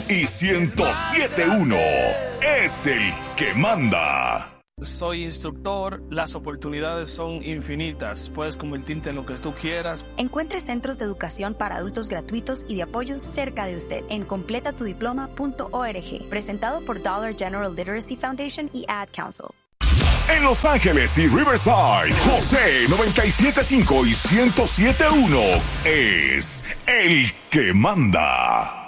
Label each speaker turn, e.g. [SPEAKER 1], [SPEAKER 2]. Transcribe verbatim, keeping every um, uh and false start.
[SPEAKER 1] y ciento siete punto uno es el que manda.
[SPEAKER 2] Soy instructor, las oportunidades son infinitas, puedes convertirte en lo que tú quieras.
[SPEAKER 3] Encuentre centros de educación para adultos gratuitos y de apoyo cerca de usted en completa tu diploma punto org, presentado por Dollar General Literacy Foundation y Ad Council.
[SPEAKER 1] En Los Ángeles y Riverside, José noventa y siete punto cinco y ciento siete punto uno es el que manda.